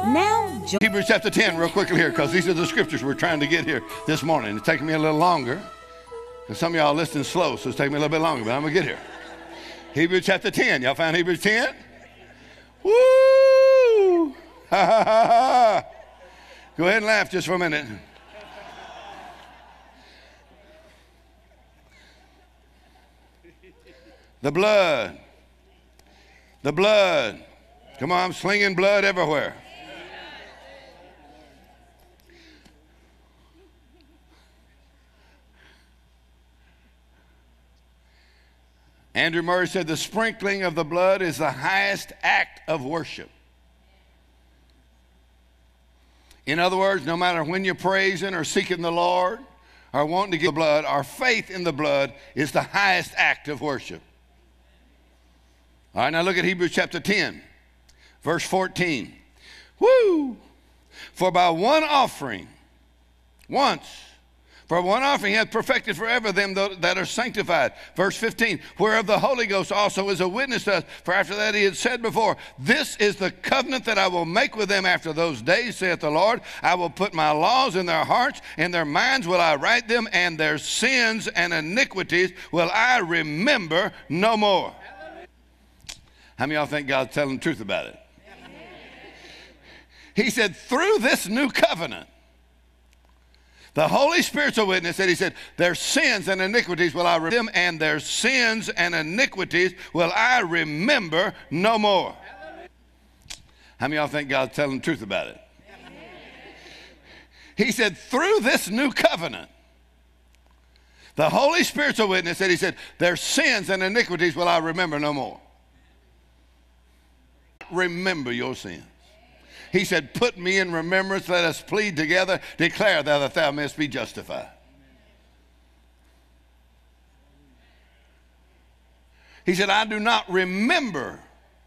Now, Hebrews chapter 10 real quickly here, because these are the scriptures we're trying to get here this morning. It's taking me a little longer, because some of y'all are listening slow, so it's taking me a little bit longer, but I'm going to get here. Hebrews chapter 10. Y'all found Hebrews 10? Woo! Ha, ha, ha, ha. Go ahead and laugh just for a minute. The blood. The blood. Come on, I'm slinging blood everywhere. Andrew Murray said the sprinkling of the blood is the highest act of worship. In other words, no matter when you're praising or seeking the Lord or wanting to give the blood, our faith in the blood is the highest act of worship. All right, now look at Hebrews chapter 10, verse 14. Woo! For by one offering, once, for one offering hath perfected forever them that are sanctified. Verse 15, whereof the Holy Ghost also is a witness to us. For after that he had said before, this is the covenant that I will make with them after those days, saith the Lord. I will put my laws in their hearts, in their minds will I write them, and their sins and iniquities will I remember no more. How many of y'all think God's telling the truth about it? He said, through this new covenant, the Holy Spirit's a witness that he said, their sins and iniquities will I remember them, and their sins and iniquities will I remember no more. How many of y'all think God's telling the truth about it? He said, through this new covenant, the Holy Spirit's a witness that he said, their sins and iniquities will I remember no more. Remember your sins. He said, put me in remembrance, let us plead together, declare that thou mayest be justified. He said, I do not remember.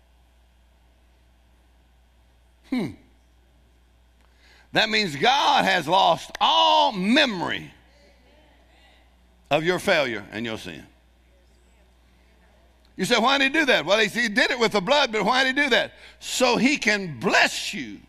That means God has lost all memory of your failure and your sin. You say, why did he do that? Well, he did it with the blood, but why did he do that? So he can bless you.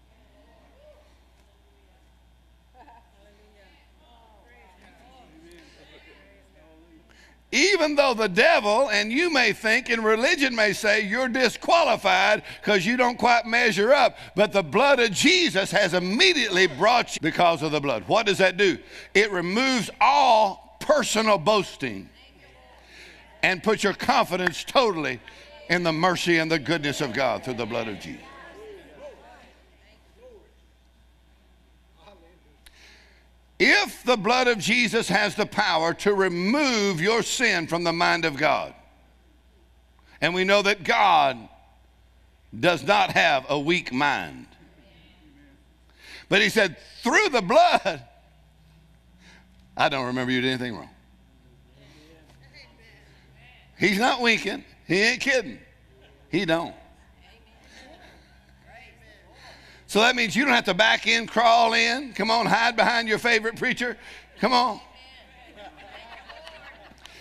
Even though the devil and you may think and religion may say you're disqualified because you don't quite measure up, but the blood of Jesus has immediately brought you because of the blood. What does that do? It removes all personal boasting and put your confidence totally in the mercy and the goodness of God through the blood of Jesus. If the blood of Jesus has the power to remove your sin from the mind of God, and we know that God does not have a weak mind, but he said, through the blood, I don't remember you did anything wrong. He's not winking. He ain't kidding. He don't. So that means you don't have to back in, crawl in. Come on, hide behind your favorite preacher. Come on.